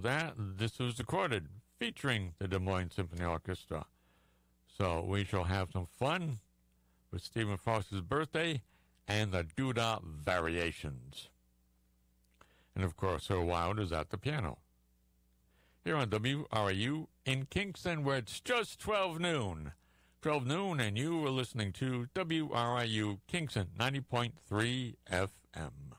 that, this was recorded featuring the Des Moines Symphony Orchestra. So we shall have some fun with Stephen Foster's birthday and the Doodah Variations. And of course, Earl Wild is at the piano. Here on WRIU in Kingston, where it's just 12 noon. 12 noon, and you are listening to WRIU Kingston 90.3 FM.